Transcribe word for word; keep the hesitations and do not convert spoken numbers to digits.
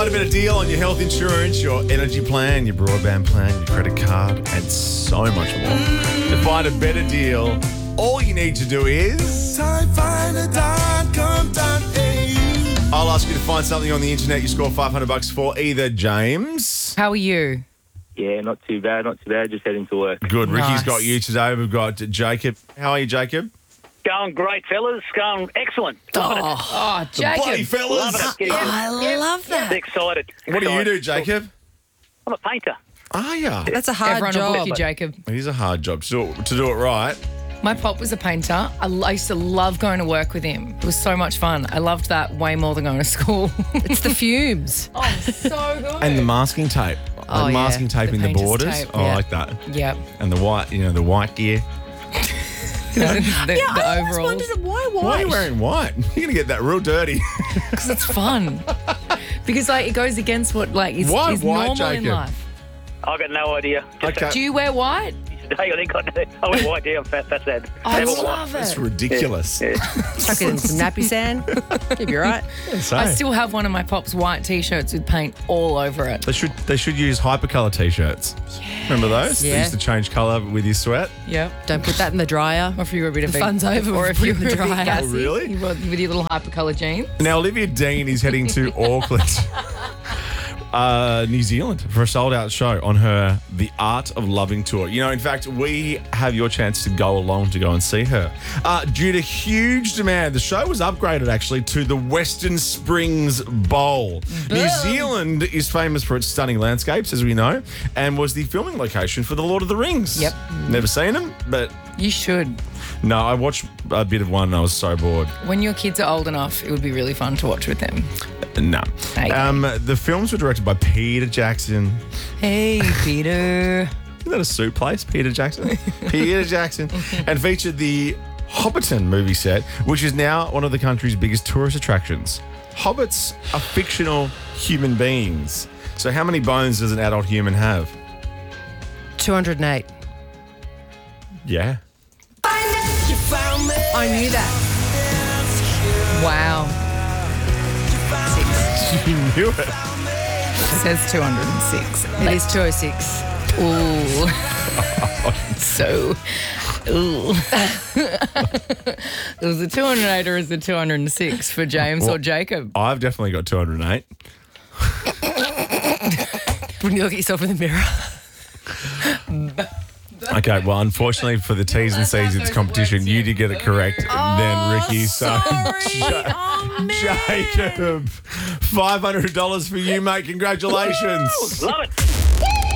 Find a better deal on your health insurance, your energy plan, your broadband plan, your credit card, and so much more. To find a better deal, all you need to do is... Time finder dot com dot a u. I'll ask you to find something on the internet you score five hundred bucks for either, James. How are you? Yeah, not too bad, not too bad. Just heading to work. Good. Ricky's Nice. got you today. We've got Jacob. How are you, Jacob? Going great, fellas. Going excellent. Oh, Jacob. Bloody fellas. Love it. Oh, I love that. Excited. What do you Excited. do, Jacob? I'm a painter. Are ya? That's a hard Everyone will job. book you, Jacob. It is a hard job to do it, to do it right. My pop was a painter. I I used to love going to work with him. It was so much fun. I loved that way more than going to school. It's the fumes. Oh, so good. And the masking tape. Oh, Like yeah. masking tape The in the painter's borders. tape, Oh, I yeah. like that. Yep. And the white, you know, the white gear. the the Yeah, I always overalls. wondered why Why are you white? wearing white? You're going to get that real dirty. Because it's fun. Because like it goes against what like is, Why is white, normal in Jacob? life. I've got no idea. Just Okay. Do you wear white? today, I think I, I went white down. Fat, that's sad. I Never love That's it. ridiculous. Yeah. Chuck it in some nappy sand. You'll be right. So, I still have one of my pop's white t-shirts with paint all over it. they should they should use hypercolor t-shirts. Remember those? They Yeah. used to change color with your sweat. Yep. Don't put that in the dryer. Or if you were a bit of The a fun's over or with if you were putting a the bit dryer. gassy, Oh, really? you were with your little hypercolor jeans. Now Olivia Dean is heading to Auckland, uh, New Zealand for a sold-out show on her The Art of Loving tour. You know, in fact, we have your chance to go along to go and see her. Uh, due to huge demand, the show was upgraded actually to the Western Springs Bowl. New Zealand is famous for its stunning landscapes, as we know, and was the filming location for The Lord of the Rings. Yep. Never seen them, but You should. no, I watched a bit of one and I was so bored. When your kids are old enough, it would be really fun to watch with them. No. Okay. Um, the films were directed by Peter Jackson. Hey, Peter. Isn't that a soup place, Peter Jackson? Peter Jackson. And featured the Hobbiton movie set, which is now one of the country's biggest tourist attractions. Hobbits are fictional human beings. So how many bones does an adult human have? two hundred eight. Yeah. I knew that. Wow. You knew it. It says two hundred six. It is two oh six. Ooh. so, ooh. It was a two hundred eight or is it two hundred six for James Well- or Jacob? I've definitely got two hundred eight. When you look at yourself in the mirror. Okay, well, unfortunately for the T's and C's of this competition, you did get it correct then, Ricky. So, Jacob, five hundred dollars for you, mate. Congratulations. Love it.